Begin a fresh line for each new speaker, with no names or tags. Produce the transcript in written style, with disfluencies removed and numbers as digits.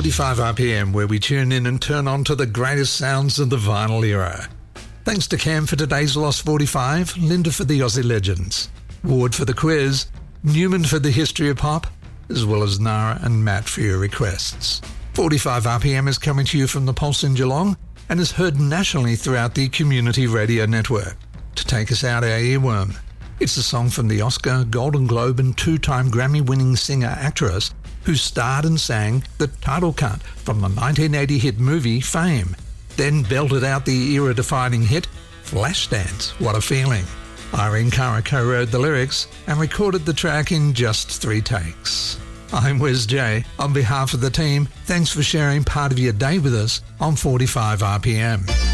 45 RPM, where we tune in and turn on to the greatest sounds of the vinyl era. Thanks to Cam for today's Lost 45, Linda for the Aussie Legends, Ward for the quiz, Newman for the history of pop, as well as Nara and Matt for your requests. 45 RPM is coming to you from the Pulse in Geelong and is heard nationally throughout the Community Radio Network. To take us out our earworm, it's a song from the Oscar, Golden Globe and two-time Grammy-winning singer-actress who starred and sang the title cut from the 1980 hit movie Fame, then belted out the era-defining hit Flashdance, What a Feeling. Irene Cara co-wrote the lyrics and recorded the track in just 3 takes. I'm Wes J. On behalf of the team, thanks for sharing part of your day with us on 45 RPM.